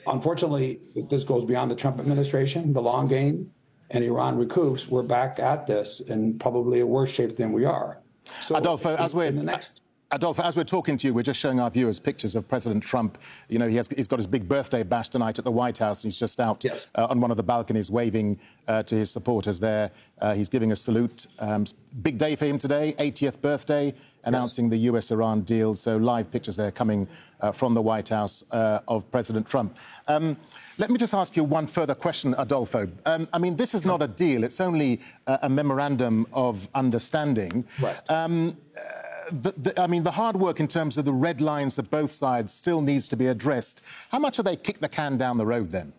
unfortunately, this goes beyond the Trump administration, the long game, and Iran recoups. We're back at this in probably a worse shape than we are. So, Adolfo, Adolfo, as we're talking to you, we're just showing our viewers pictures of President Trump. You know, he's got his big birthday bash tonight at the White House. He's just out on one of the balconies waving to his supporters there. He's giving a salute. Big day for him today, 80th birthday, announcing the US-Iran deal. So live pictures there coming from the White House of President Trump. Let me just ask you one further question, Adolfo. I mean, this is not a deal. It's only a memorandum of understanding. Right. I mean, the hard work in terms of the red lines of both sides still needs to be addressed. How much have they kicked the can down the road then?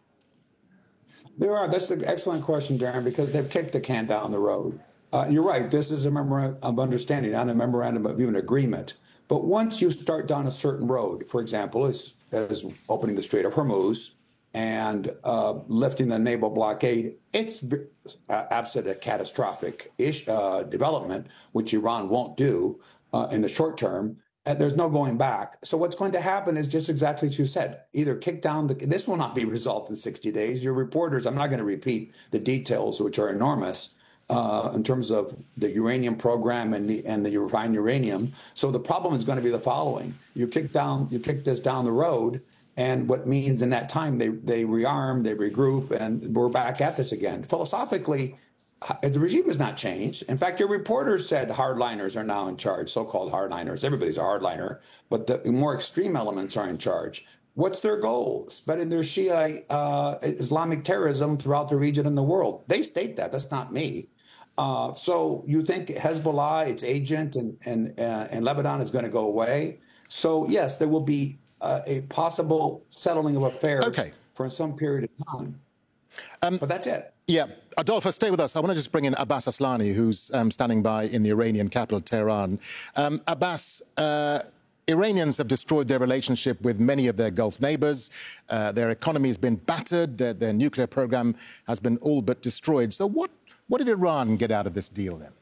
There are. That's an excellent question, Darren, because they've kicked the can down the road. You're right. This is a memorandum of understanding, not a memorandum of even agreement. But once you start down a certain road, for example, as opening the Strait of Hormuz and lifting the naval blockade, it's absent a catastrophic development, which Iran won't do in the short term. And there's no going back. So what's going to happen is just exactly what you said. Either kick down this will not be resolved in 60 days. Your reporters, I'm not going to repeat the details, which are enormous in terms of the uranium program and the refined uranium. So the problem is going to be the following: you kick this down the road. And what means in that time, they rearm, they regroup, and we're back at this again. Philosophically, the regime has not changed. In fact, your reporters said hardliners are now in charge, so-called hardliners. Everybody's a hardliner, but the more extreme elements are in charge. What's their goal? Spreading their Shia Islamic terrorism throughout the region and the world. They state that. That's not me. So you think Hezbollah, its agent, and Lebanon is going to go away? So yes, there will be a possible settling of affairs for some period of time. But that's it. Yeah. Adolfo, stay with us. I want to just bring in Abbas Aslani, who's standing by in the Iranian capital, Tehran. Abbas, Iranians have destroyed their relationship with many of their Gulf neighbors. Their economy has been battered. Their nuclear program has been all but destroyed. So what did Iran get out of this deal then?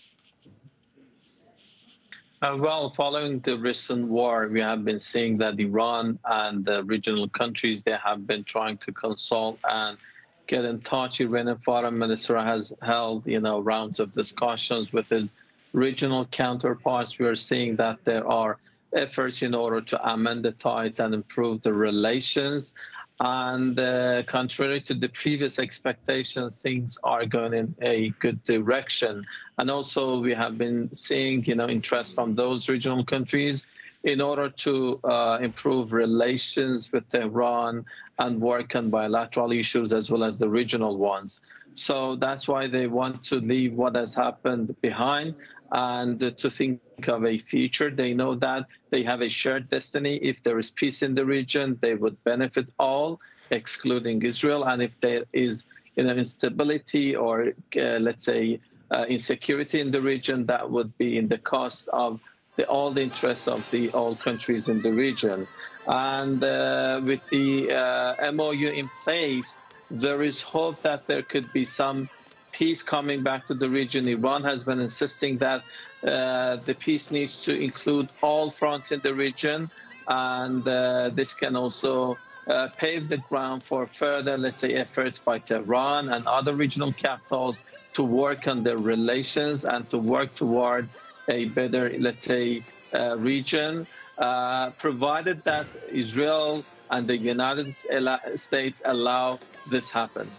Well, following the recent war, we have been seeing that Iran and the regional countries, they have been trying to consult and get in touch. Iranian foreign minister has held, rounds of discussions with his regional counterparts. We are seeing that there are efforts in order to amend the ties and improve the relations. And contrary to the previous expectations, things are going in a good direction. And also we have been seeing, interest from those regional countries in order to improve relations with Tehran and work on bilateral issues as well as the regional ones. So that's why they want to leave what has happened behind and to think of a future. They know that they have a shared destiny. If there is peace in the region, they would benefit all, excluding Israel. And if there is instability or, let's say, insecurity in the region, that would be in the cost of all the interests of all countries in the region. And with the MOU in place, there is hope that there could be some peace coming back to the region. Iran has been insisting that the peace needs to include all fronts in the region, and this can also pave the ground for further, let's say, efforts by Tehran and other regional capitals to work on their relations and to work toward a better, let's say, region, provided that Israel and the United States allow this happen.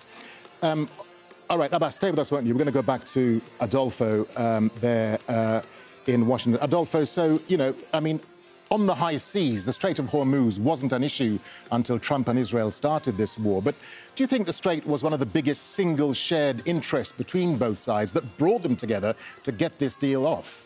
All right, Abbas, stay with us, won't you? We're going to go back to Adolfo there in Washington. Adolfo, so, on the high seas, the Strait of Hormuz wasn't an issue until Trump and Israel started this war. But do you think the Strait was one of the biggest single shared interests between both sides that brought them together to get this deal off?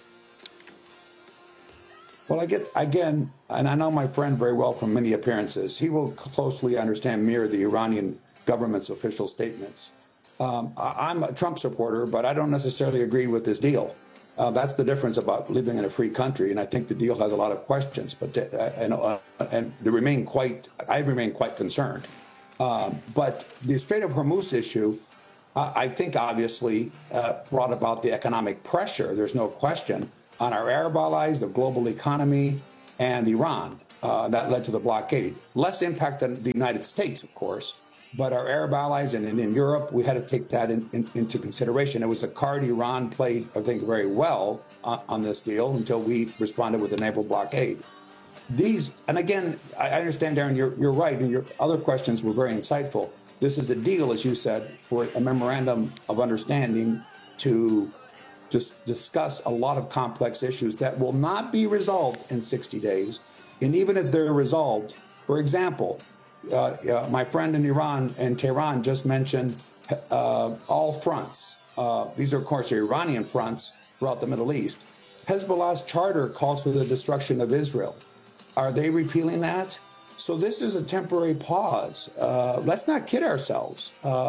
Well, again, and I know my friend very well from many appearances, he will closely mirror the Iranian government's official statements. I'm a Trump supporter, but I don't necessarily agree with this deal. That's the difference about living in a free country, and I think the deal has a lot of questions. But I remain quite concerned. But the Strait of Hormuz issue, I think, obviously brought about the economic pressure. There's no question on our Arab allies, the global economy, and Iran. that led to the blockade. Less impact than the United States, of course, but our Arab allies and in Europe, we had to take that into consideration. It was a card Iran played, I think, very well on this deal until we responded with a naval blockade. And again, I understand, Darren, you're right, and your other questions were very insightful. This is a deal, as you said, for a memorandum of understanding to discuss a lot of complex issues that will not be resolved in 60 days. And even if they're resolved, for example, my friend in Iran and Tehran just mentioned all fronts. These are, of course, Iranian fronts throughout the Middle East. Hezbollah's charter calls for the destruction of Israel. Are they repealing that? So this is a temporary pause. Let's not kid ourselves.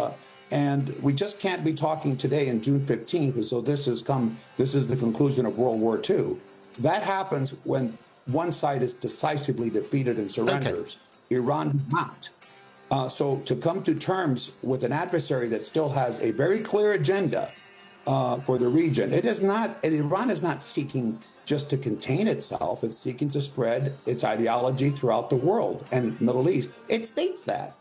And we just can't be talking today on June 15th. So this is the conclusion of World War II. That happens when one side is decisively defeated and surrenders. Okay. Iran did not. So to come to terms with an adversary that still has a very clear agenda for the region, Iran is not seeking just to contain itself. It's seeking to spread its ideology throughout the world and Middle East. It states that.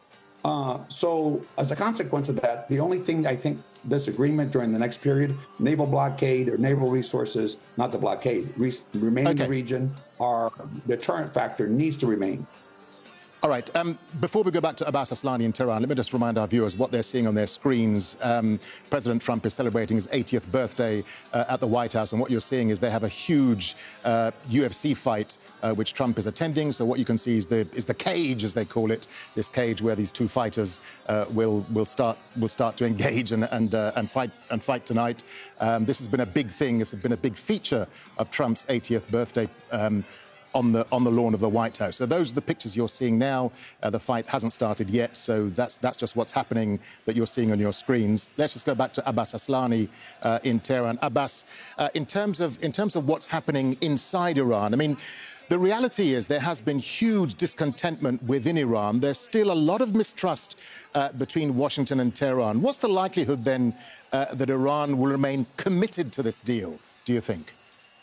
So as a consequence of that, the only thing I think this agreement during the next period, naval blockade or naval resources, not the blockade, remain in the region, our deterrent factor needs to remain. All right. Before we go back to Abbas Aslani in Tehran, let me just remind our viewers what they're seeing on their screens. President Trump is celebrating his 80th birthday at the White House, and what you're seeing is they have a huge UFC fight which Trump is attending. So what you can see is the cage, as they call it, this cage where these two fighters will start to engage and fight tonight. This has been a big thing. This has been a big feature of Trump's 80th birthday. On the lawn of the White House. So those are the pictures you're seeing now. The fight hasn't started yet, so that's just what's happening that you're seeing on your screens. Let's just go back to Abbas Aslani in Tehran. Abbas, in terms of what's happening inside Iran, I mean, the reality is there has been huge discontentment within Iran. There's still a lot of mistrust between Washington and Tehran. What's the likelihood then that Iran will remain committed to this deal, do you think?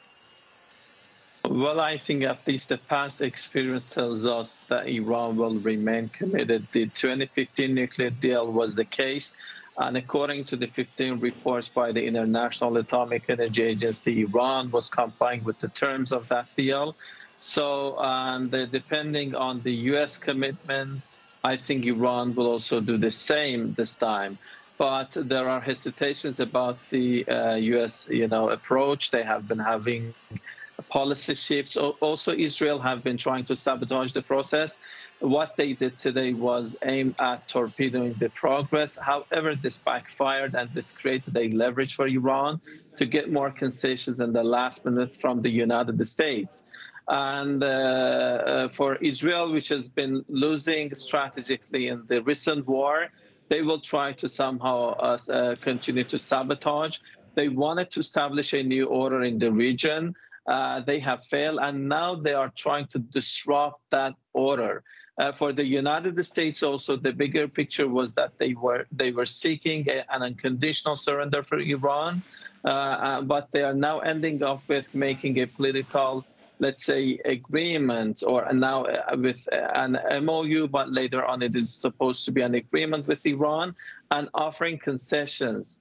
Well, I think at least the past experience tells us that Iran will remain committed. The 2015 nuclear deal was the case. And according to the 15 reports by the International Atomic Energy Agency, Iran was complying with the terms of that deal. So depending on the U.S. commitment, I think Iran will also do the same this time. But there are hesitations about the U.S. approach. They have been having policy shifts. Also, Israel have been trying to sabotage the process. What they did today was aimed at torpedoing the progress. However, this backfired, and this created a leverage for Iran to get more concessions in the last minute from the United States. And for Israel, which has been losing strategically in the recent war, they will try to somehow continue to sabotage. They wanted to establish a new order in the region. They have failed, and now they are trying to disrupt that order. For the United States also, the bigger picture was that they were seeking an unconditional surrender for Iran, but they are now ending up with making a political, let's say, agreement, or now with an MOU, but later on it is supposed to be an agreement with Iran and offering concessions.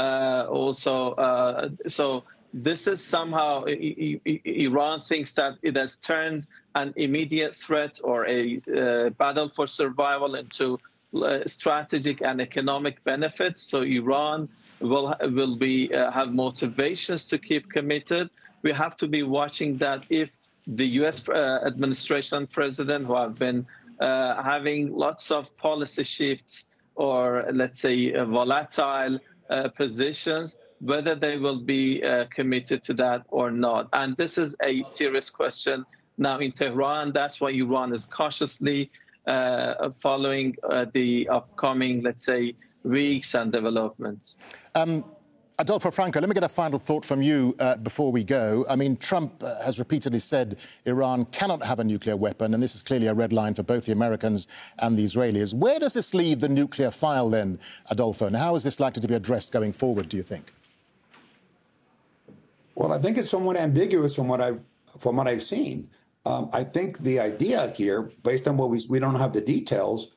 So this is somehow, Iran thinks that it has turned an immediate threat or a battle for survival into strategic and economic benefits. So Iran will have motivations to keep committed. We have to be watching that if the U.S. administration and president, who have been having lots of policy shifts or, let's say, volatile positions, whether they will be committed to that or not. And this is a serious question now in Tehran. That's why Iran is cautiously following the upcoming, let's say, weeks and developments. Adolfo Franco, let me get a final thought from you before we go. I mean, Trump has repeatedly said Iran cannot have a nuclear weapon, and this is clearly a red line for both the Americans and the Israelis. Where does this leave the nuclear file then, Adolfo, and how is this likely to be addressed going forward, do you think? Well, I think it's somewhat ambiguous from what I've seen. I think the idea here, based on what we don't have the details,